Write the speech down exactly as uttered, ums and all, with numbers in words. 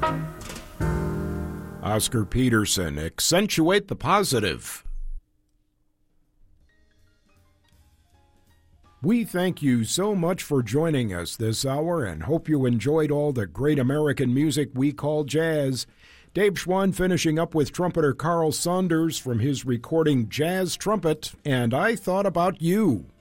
Oscar Peterson, Accentuate the Positive. We thank you so much for joining us this hour and hope you enjoyed all the great American music we call jazz. Dave Schwann finishing up with trumpeter Carl Saunders from his recording Jazz Trumpet, and I Thought About You.